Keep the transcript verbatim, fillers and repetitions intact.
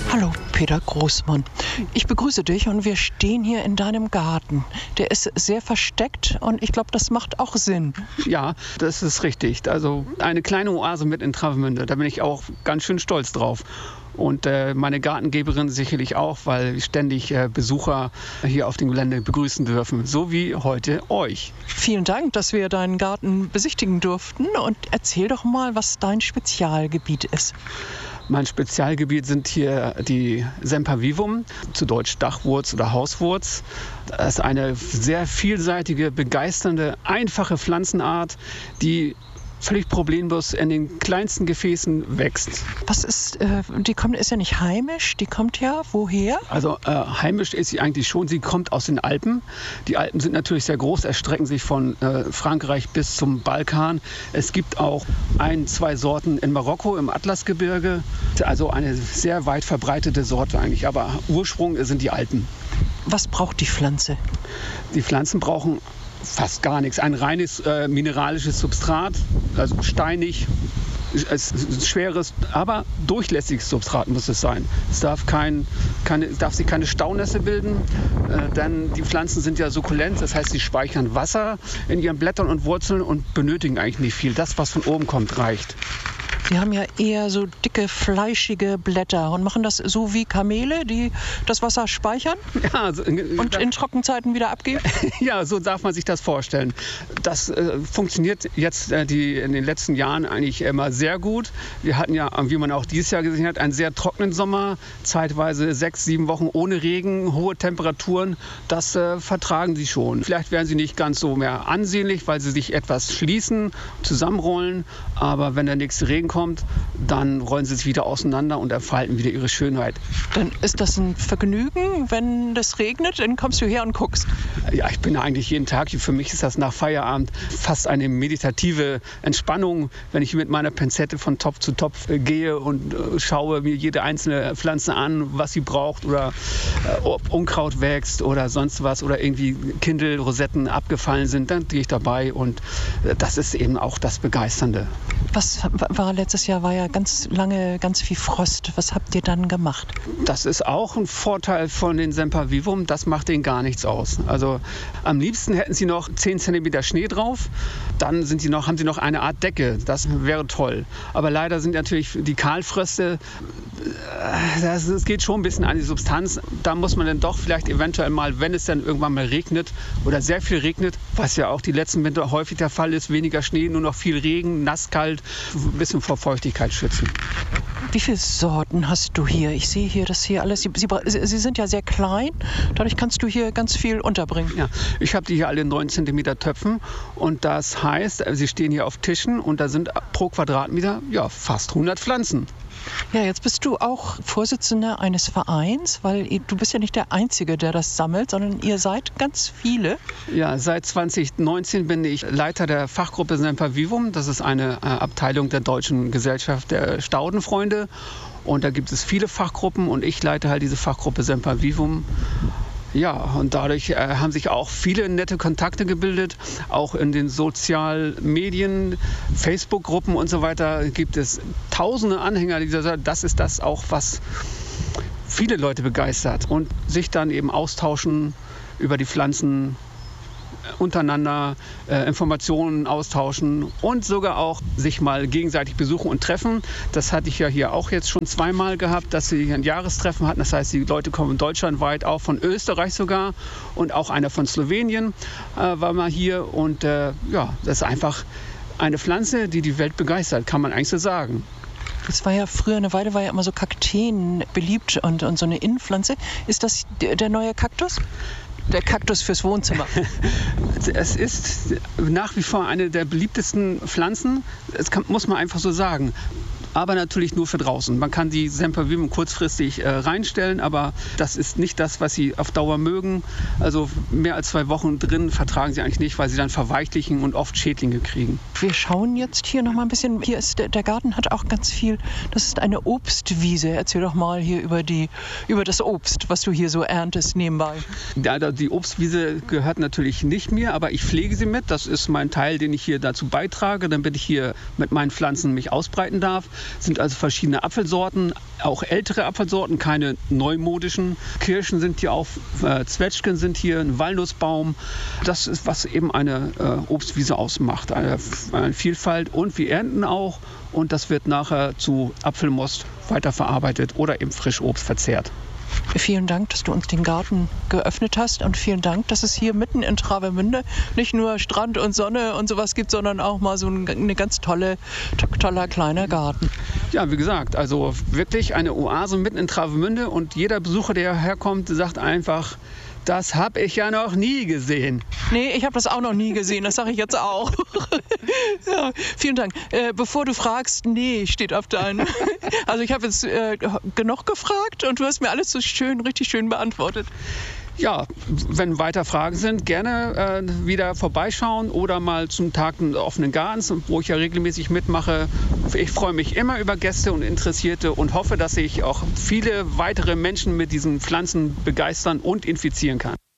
Hallo, Peter Großmann. Ich begrüße dich und wir stehen hier in deinem Garten. Der ist sehr versteckt und ich glaube, das macht auch Sinn. Ja, das ist richtig. Also eine kleine Oase mit in Travemünde. Da bin ich auch ganz schön stolz drauf. Und äh, meine Gartengeberin sicherlich auch, weil wir ständig äh, Besucher hier auf dem Gelände begrüßen dürfen. So wie heute euch. Vielen Dank, dass wir deinen Garten besichtigen durften. Und erzähl doch mal, was dein Spezialgebiet ist. Mein Spezialgebiet sind hier die Sempervivum, zu Deutsch Dachwurz oder Hauswurz. Das ist eine sehr vielseitige, begeisternde, einfache Pflanzenart, die völlig problemlos in den kleinsten Gefäßen wächst. Was ist, äh, die kommt, ist ja nicht heimisch, die kommt ja woher? Also äh, heimisch ist sie eigentlich schon, sie kommt aus den Alpen. Die Alpen sind natürlich sehr groß, erstrecken sich von äh, Frankreich bis zum Balkan. Es gibt auch ein, zwei Sorten in Marokko im Atlasgebirge. Also eine sehr weit verbreitete Sorte eigentlich, aber Ursprung sind die Alpen. Was braucht die Pflanze? Die Pflanzen brauchen fast gar nichts. Ein reines äh, mineralisches Substrat, also steinig, es ist schweres, aber durchlässiges Substrat muss es sein. Es darf, kein, keine, darf sich keine Staunässe bilden, äh, denn die Pflanzen sind ja sukkulent, das heißt, sie speichern Wasser in ihren Blättern und Wurzeln und benötigen eigentlich nicht viel. Das, was von oben kommt, reicht. Die haben ja eher so dicke, fleischige Blätter und machen das so wie Kamele, die das Wasser speichern ja, also, und in Trockenzeiten wieder abgeben? Ja, so darf man sich das vorstellen. Das äh, funktioniert jetzt äh, die, in den letzten Jahren eigentlich immer sehr gut. Wir hatten ja, wie man auch dieses Jahr gesehen hat, einen sehr trockenen Sommer, zeitweise sechs, sieben Wochen ohne Regen, hohe Temperaturen. Das äh, vertragen sie schon. Vielleicht werden sie nicht ganz so mehr ansehnlich, weil sie sich etwas schließen, zusammenrollen. Aber wenn der nächste Regen kommt, dann rollen sie sich wieder auseinander und entfalten wieder ihre Schönheit. Dann ist das ein Vergnügen, wenn das regnet, dann kommst du her und guckst. Ja, ich bin eigentlich jeden Tag hier. Für mich ist das nach Feierabend fast eine meditative Entspannung, wenn ich mit meiner Pinzette von Topf zu Topf äh, gehe und äh, schaue mir jede einzelne Pflanze an, was sie braucht oder äh, ob Unkraut wächst oder sonst was oder irgendwie Kindelrosetten abgefallen sind, dann gehe ich dabei und äh, das ist eben auch das Begeisternde. Was war letztes Jahr? War ja ganz lange ganz viel Frost. Was habt ihr dann gemacht? Das ist auch ein Vorteil von den Sempervivum. Das macht denen gar nichts aus. Also am liebsten hätten sie noch zehn Zentimeter Schnee drauf. Dann sind sie noch, haben sie noch eine Art Decke. Das wäre toll. Aber leider sind natürlich die Kahlfröste, das, das geht schon ein bisschen an die Substanz. Da muss man dann doch vielleicht eventuell mal, wenn es dann irgendwann mal regnet oder sehr viel regnet, was ja auch die letzten Winter häufig der Fall ist, weniger Schnee, nur noch viel Regen, nasskalt, ein bisschen vor Feuchtigkeit schützen. Wie viele Sorten hast du hier? Ich sehe hier das hier alles. Sie, sie, sie sind ja sehr klein, dadurch kannst du hier ganz viel unterbringen. Ja, ich habe die hier alle in neun Zentimeter Töpfen und das heißt, sie stehen hier auf Tischen und da sind pro Quadratmeter ja, fast hundert Pflanzen. Ja, jetzt bist du auch Vorsitzender eines Vereins, weil du bist ja nicht der Einzige, der das sammelt, sondern ihr seid ganz viele. Ja, seit zwanzig neunzehn bin ich Leiter der Fachgruppe Sempervivum. Das ist eine äh, Abteilung der Deutschen Gesellschaft der Staudenfreunde. Und da gibt es viele Fachgruppen und ich leite halt diese Fachgruppe Sempervivum. Ja, und dadurch äh, haben sich auch viele nette Kontakte gebildet. Auch in den Sozialmedien, Facebook-Gruppen und so weiter gibt es tausende Anhänger dieser Sache. Das ist das auch, was viele Leute begeistert. Und sich dann eben austauschen über die Pflanzen, untereinander äh, Informationen austauschen und sogar auch sich mal gegenseitig besuchen und treffen. Das hatte ich ja hier auch jetzt schon zweimal gehabt, dass sie ein Jahrestreffen hatten. Das heißt, die Leute kommen deutschlandweit, auch von Österreich sogar und auch einer von Slowenien äh, war mal hier. Und äh, ja, das ist einfach eine Pflanze, die die Welt begeistert, kann man eigentlich so sagen. Das war ja früher, eine Weile war ja immer so Kakteen beliebt und, und so eine Innenpflanze. Ist das der neue Kaktus? Der Kaktus fürs Wohnzimmer. Es ist nach wie vor eine der beliebtesten Pflanzen. Das kann, muss man einfach so sagen. Aber natürlich nur für draußen. Man kann die Sempervivum kurzfristig äh, reinstellen, aber das ist nicht das, was sie auf Dauer mögen. Also mehr als zwei Wochen drin vertragen sie eigentlich nicht, weil sie dann verweichlichen und oft Schädlinge kriegen. Wir schauen jetzt hier noch mal ein bisschen. Hier ist der, der Garten hat auch ganz viel. Das ist eine Obstwiese. Erzähl doch mal hier über die über das Obst, was du hier so erntest nebenbei. Ja, die Obstwiese gehört natürlich nicht mir, aber ich pflege sie mit. Das ist mein Teil, den ich hier dazu beitrage, damit ich hier mit meinen Pflanzen mich ausbreiten darf. sind also verschiedene Apfelsorten, auch ältere Apfelsorten, keine neumodischen. Kirschen sind hier auch, äh, Zwetschgen sind hier, ein Walnussbaum. Das ist, was eben eine äh, Obstwiese ausmacht, eine, eine Vielfalt. Und wir ernten auch und das wird nachher zu Apfelmost weiterverarbeitet oder eben Frischobst verzehrt. Vielen Dank, dass du uns den Garten geöffnet hast und vielen Dank, dass es hier mitten in Travemünde nicht nur Strand und Sonne und sowas gibt, sondern auch mal so eine ganz tolle, toller kleiner Garten. Ja, wie gesagt, also wirklich eine Oase mitten in Travemünde und jeder Besucher, der herkommt, sagt einfach, das habe ich ja noch nie gesehen. Nee, ich habe das auch noch nie gesehen, das sage ich jetzt auch. Ja, vielen Dank. Äh, bevor du fragst, nee, steht auf deinem. Also ich habe jetzt äh, genug gefragt und du hast mir alles so schön, richtig schön beantwortet. Ja, wenn weiter Fragen sind, gerne äh, wieder vorbeischauen oder mal zum Tag des offenen Gartens, wo ich ja regelmäßig mitmache. Ich freue mich immer über Gäste und Interessierte und hoffe, dass ich auch viele weitere Menschen mit diesen Pflanzen begeistern und infizieren kann.